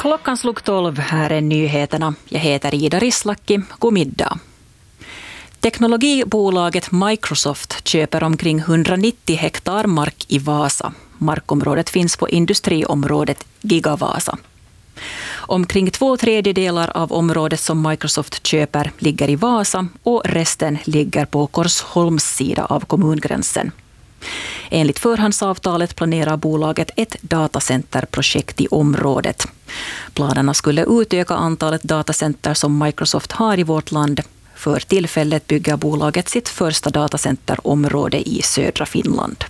Klockan slog 12, här är nyheterna. Jag heter Ida Rislaki. God middag. Teknologibolaget Microsoft köper omkring 190 hektar mark i Vasa. Markområdet finns på industriområdet Gigavasa. Omkring 2/3 av området som Microsoft köper ligger i Vasa och resten ligger på Korsholms sida av kommungränsen. Enligt förhandsavtalet planerar bolaget ett datacenterprojekt i området. Planerna skulle utöka antalet datacenter som Microsoft har i vårt land. För tillfället bygger bolaget sitt första datacenterområde i södra Finland.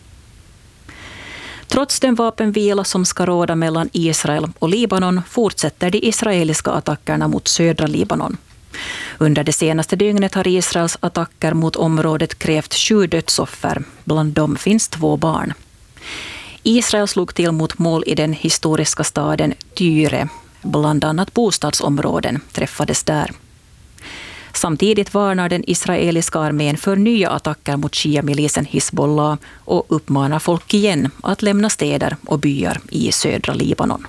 Trots den vapenvila som ska råda mellan Israel och Libanon fortsätter de israeliska attackerna mot södra Libanon. Under det senaste dygnet har Israels attacker mot området krävt 7 dödsoffer. Bland dem finns 2 barn. Israel slog till mot mål i den historiska staden Tyre. Bland annat bostadsområden träffades där. Samtidigt varnar den israeliska armén för nya attacker mot Shia-milisen Hizbollah och uppmanar folk igen att lämna städer och byar i södra Libanon.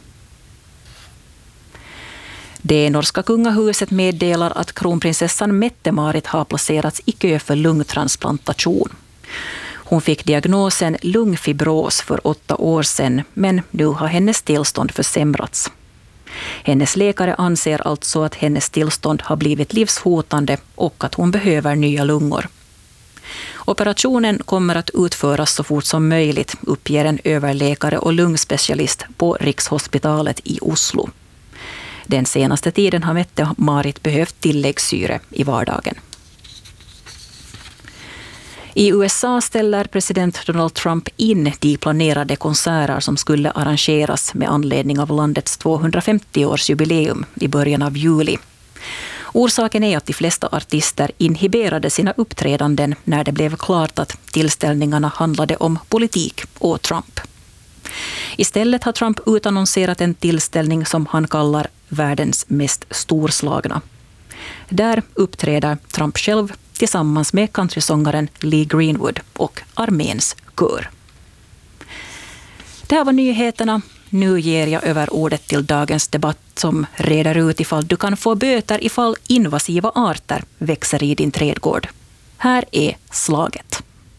Det norska kungahuset meddelar att kronprinsessan Mette-Marit har placerats i kö för lungtransplantation. Hon fick diagnosen lungfibros för 8 år sedan, men nu har hennes tillstånd försämrats. Hennes läkare anser alltså att hennes tillstånd har blivit livshotande och att hon behöver nya lungor. Operationen kommer att utföras så fort som möjligt, uppger en överläkare och lungspecialist på Rikshospitalet i Oslo. Den senaste tiden har Mette-Marit behövt tilläggssyre i vardagen. I USA ställer president Donald Trump in de planerade konserter som skulle arrangeras med anledning av landets 250-årsjubileum i början av juli. Orsaken är att de flesta artister inhiberade sina uppträdanden när det blev klart att tillställningarna handlade om politik och Trump. Istället har Trump utannonserat en tillställning som han kallar världens mest storslagna. Där uppträder Trump själv tillsammans med countrysångaren Lee Greenwood och arméns kör. Det här var nyheterna. Nu ger jag över ordet till dagens debatt som reder ut ifall du kan få böter ifall invasiva arter växer i din trädgård. Här är slaget.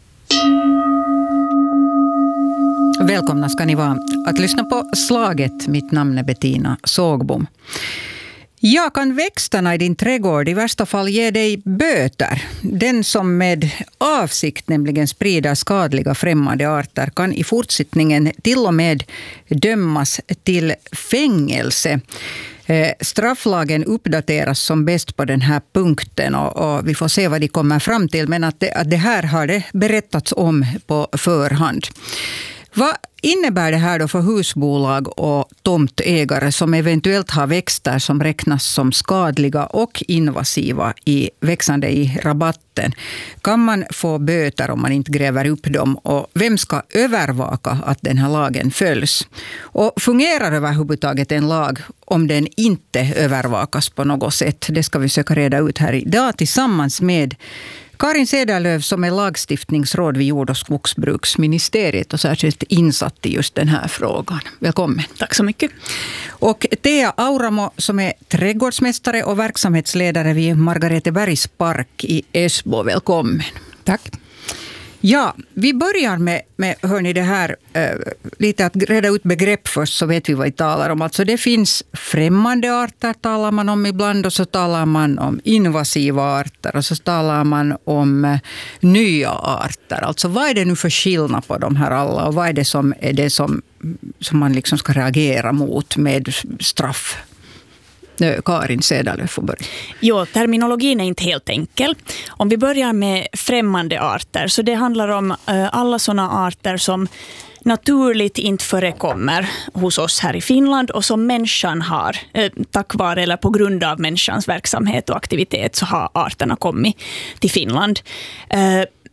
Välkomna ska ni vara att lyssna på Slaget. Mitt namn är Bettina Sågbom. Ja, kan växterna i din trädgård i värsta fall ge dig böter? Den som med avsikt nämligen sprider skadliga främmande arter kan i fortsättningen till och med dömas till fängelse. Strafflagen uppdateras som bäst på den här punkten och vi får se vad de kommer fram till, men att det här har det berättats om på förhand. Vad innebär det här då för husbolag och tomtägare som eventuellt har växter som räknas som skadliga och invasiva växande i rabatten? Kan man få böter om man inte gräver upp dem? Och vem ska övervaka att den här lagen följs? Och fungerar överhuvudtaget en lag om den inte övervakas på något sätt? Det ska vi söka reda ut här idag tillsammans med Karin Cederlöf som är lagstiftningsråd vid jord- och skogsbruksministeriet och särskilt insatt i just den här frågan. Välkommen. Tack så mycket. Och Thea Auramo som är trädgårdsmästare och verksamhetsledare vid Margaretebergs park i Esbo. Välkommen. Tack. Ja, vi börjar med hörni, det här lite att reda ut begrepp först så vet vi vad vi talar om. Alltså det finns främmande arter talar man om ibland och så talar man om invasiva arter och så talar man om nya arter. Alltså vad är det nu för skillnad på de här alla och vad är det som man liksom ska reagera mot med straff? Karin Cederlöf får börja. Jo, terminologin är inte helt enkel. Om vi börjar med främmande arter så det handlar om alla sådana arter som naturligt inte förekommer hos oss här i Finland och som människan har tack vare eller på grund av människans verksamhet och aktivitet så har arterna kommit till Finland.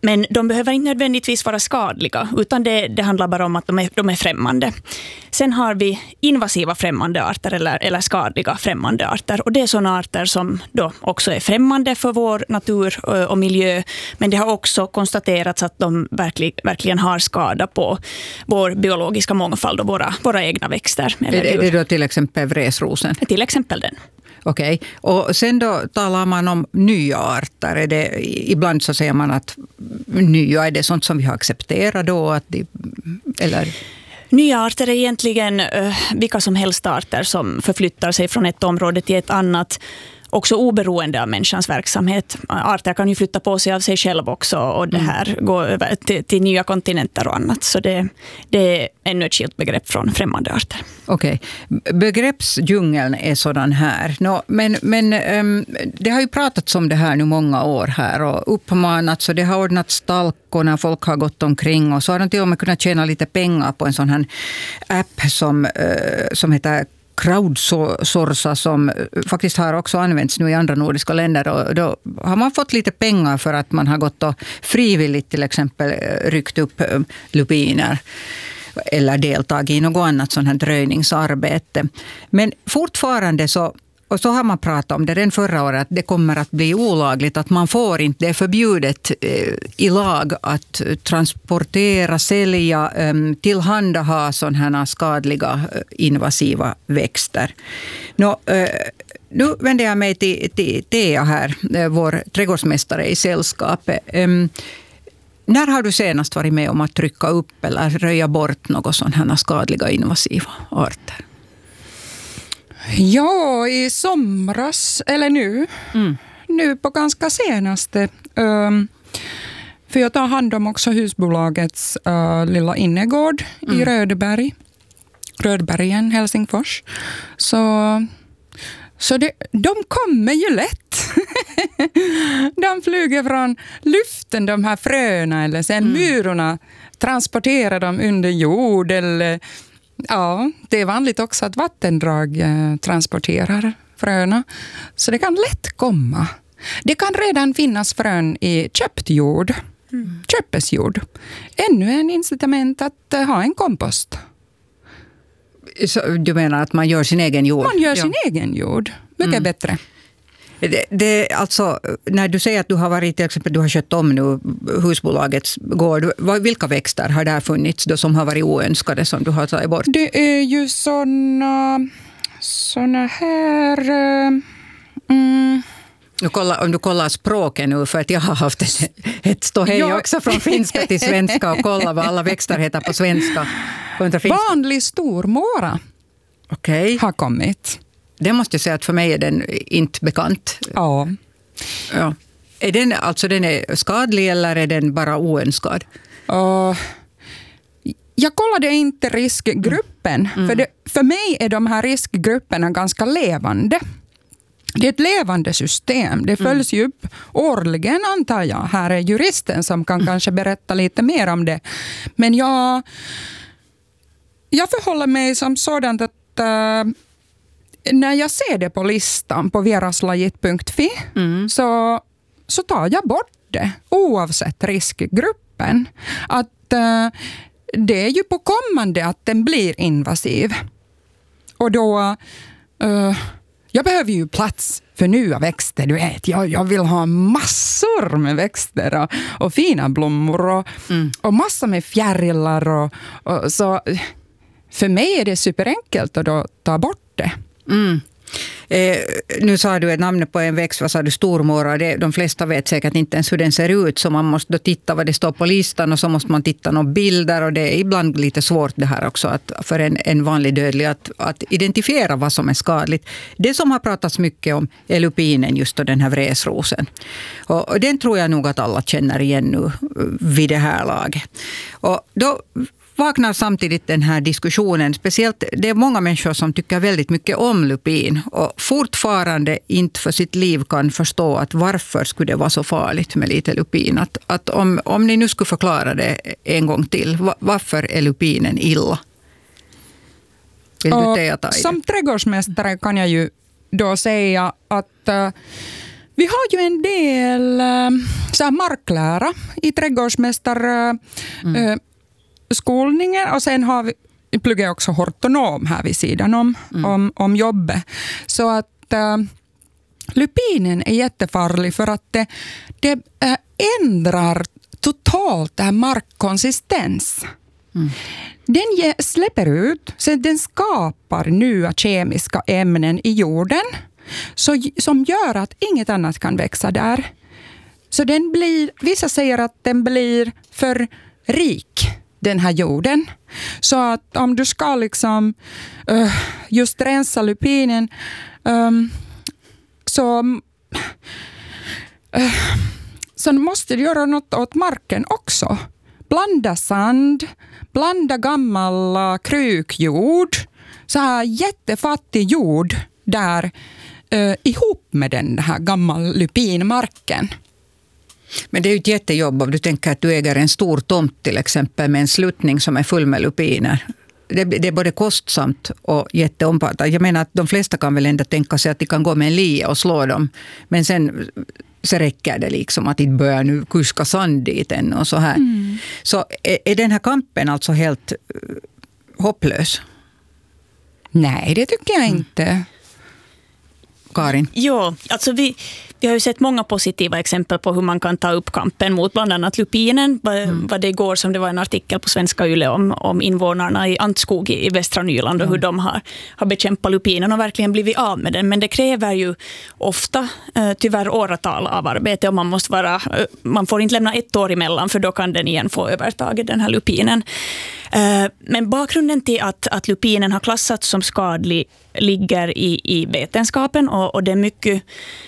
Men de behöver inte nödvändigtvis vara skadliga, utan det handlar bara om att de är främmande. Sen har vi invasiva främmande arter eller skadliga främmande arter. Och det är sådana arter som då också är främmande för vår natur och miljö. Men det har också konstaterats att de verkligen har skada på vår biologiska mångfald och våra egna växter. Är det då till exempel vresrosen? Till exempel den. Okej. Och sen då talar man om nya arter. Ibland så säger man att nya är det sånt som vi har accepterat då? Eller? Nya arter är egentligen vilka som helst arter som förflyttar sig från ett område till ett annat. Också oberoende av människans verksamhet. Arter kan ju flytta på sig av sig själv också och det här går över till nya kontinenter och annat. Så det är ännu ett skilt begrepp från främmande arter. Okej. Begreppsdjungeln är sådan här. Men det har ju pratats om det här nu många år här och uppmanats och det har ordnats stalkor när folk har gått omkring och så har de till och med kunnat tjäna lite pengar på en sån här app som heter Crowdsourca som faktiskt har också använts nu i andra nordiska länder och då har man fått lite pengar för att man har gått och frivilligt till exempel ryckt upp lupiner eller deltagit i något annat sån här dröjningsarbete. Men fortfarande så har man pratat om det redan förra året att det kommer att bli olagligt, att man får inte, det är förbjudet i lag att transportera, sälja, tillhandaha sådana här skadliga invasiva växter. Nu vänder jag mig till Thea här, vår trädgårdsmästare i sällskapet. När har du senast varit med om att trycka upp eller röja bort något sådana här skadliga invasiva arter? Ja, i somras, eller nu på ganska senaste. För jag tar hand om också husbolagets lilla innergård i Rödbergen, Helsingfors. Så de kommer ju lätt. De flyger från luften, de här fröna, eller sen myrorna transporterar dem under jord eller... Ja, det är vanligt också att vattendrag transporterar fröna. Så det kan lätt komma. Det kan redan finnas frön i köpt jord. Köpesjord. Ännu en incitament att ha en kompost. Så du menar att man gör sin egen jord? Man gör sin egen jord. Mycket bättre. Alltså, när du säger att du har varit, till exempel, du har skött om nu husbolagets gård, vilka växter har där funnits då som har varit oönskade som du har tagit bort? Det är ju såna här... Om du kollar språket nu, för att jag har haft ett ståhej också från finska till svenska och kolla vad alla växter heter på svenska. Vanlig stormåra har kommit. Det måste jag säga att för mig är den inte bekant. Ja. Är den är skadlig eller är den bara oönskad? Jag kollade inte riskgruppen. För mig är de här riskgrupperna ganska levande. Det är ett levande system. Det följs ju upp årligen, antar jag. Här är juristen som kan kanske berätta lite mer om det. Men jag förhåller mig som sådant att när jag ser det på listan på veraslajit.fi så tar jag bort det oavsett riskgruppen. Att det är ju på kommande att den blir invasiv. Och då... jag behöver ju plats för nya växter, du vet. Jag vill ha massor med växter och fina blommor och massor med fjärilar. Och så för mig är det superenkelt att då ta bort det. Nu sa du ett namn på en växt, vad sa du, stormåra. De flesta vet säkert inte ens hur den ser ut, så man måste då titta vad det står på listan och så måste man titta några bilder, och det är ibland lite svårt det här också att för en vanlig dödlig att identifiera vad som är skadligt. Det som har pratats mycket om är lupinen, just då den här vresrosen. Och den tror jag nog att alla känner igen nu vid det här laget. Och då vaknar samtidigt den här diskussionen, speciellt det är många människor som tycker väldigt mycket om lupin och fortfarande inte för sitt liv kan förstå att varför skulle det vara så farligt med lite lupin. Att om ni nu skulle förklara det en gång till, varför är lupinen illa? Vill du ta i det? Som trädgårdsmästare kan jag ju då säga att Vi har ju en del så här marklära i trädgårdsmästarskolningen och sen har vi pluggar också hortonom här vid sidan om jobbet. Så att lupinen är jättefarlig för att det ändrar totalt det här markkonsistens. Den släpper ut, så den skapar nya kemiska ämnen i jorden som gör att inget annat kan växa där. Så vissa säger att den blir för rik, den här jorden. Så att om du ska liksom just rensa lupinen så måste du göra något åt marken också. Blanda sand, blanda gammal krukjord, så här jättefattig jord där ihop med den här gammal lupinmarken. Men det är ju ett jättejobb om du tänker att du äger en stor tomt till exempel med en sluttning som är full med lupiner. Det är både kostsamt och jätteomfattande. Jag menar att de flesta kan väl ändå tänka sig att de kan gå med en lia och slå dem. Men sen så räcker det liksom att inte börja nu kuska sand dit än och så här. Så är den här kampen alltså helt hopplös? Nej, det tycker jag inte. Karin? Ja, alltså vi har ju sett många positiva exempel på hur man kan ta upp kampen mot bland annat lupinen. Vad det går, som det var en artikel på Svenska Yle om invånarna i Antskog i västra Nyland och hur de har bekämpat lupinen och verkligen blivit av med den. Men det kräver ju ofta tyvärr åratal av arbete och man får inte lämna ett år emellan, för då kan den igen få övertaget, den här lupinen. Men bakgrunden till att lupinen har klassats som skadlig ligger i vetenskapen och det är mycket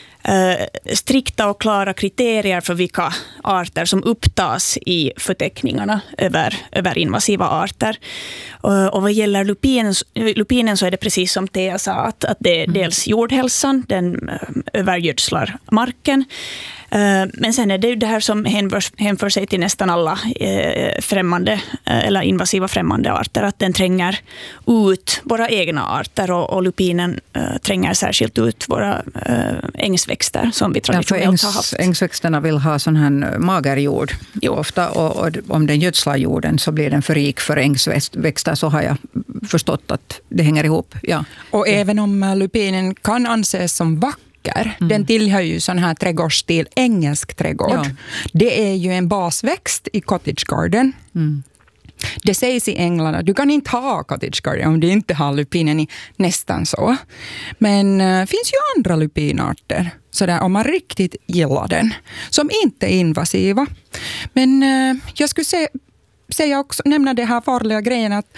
strikta och klara kriterier för vilka arter som upptas i förteckningarna över invasiva arter. Och vad gäller lupinen så är det precis som Thea sa, att det är dels jordhälsan, den övergödslar marken. Men sen är det ju det här som hänför sig till nästan alla främmande eller invasiva främmande arter, att den tränger ut våra egna arter och lupinen tränger särskilt ut våra ängsväxter som vi traditionellt har haft. Ängsväxterna vill ha sån här mager jord ofta, och om den gödslar jorden så blir den för rik för ängsväxter, så har jag förstått att det hänger ihop. Ja. Och även om lupinen kan anses som vacker, den tillhör ju sån här trädgårdsstil, engelsk trädgård. Ja. Det är ju en basväxt i cottage garden. Det sägs i England att du kan inte ha cottage garden om du inte har lupinen i, nästan så. Men det finns ju andra lupinarter, så där, om man riktigt gillar den, som inte är invasiva. Men jag skulle säga också, nämna det här farliga grejen att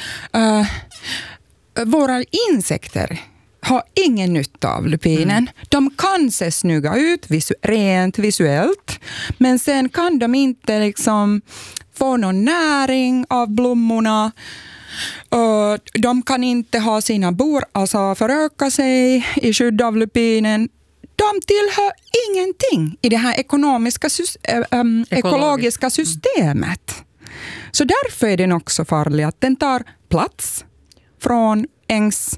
våra insekter har ingen nytta av lupinen. De kan se snygga ut rent visuellt, men sen kan de inte liksom få någon näring av blommorna. De kan inte ha sina bor, alltså föröka sig i skydd av lupinen. De tillhör ingenting i det här ekologiska systemet. Så därför är den också farlig, att den tar plats från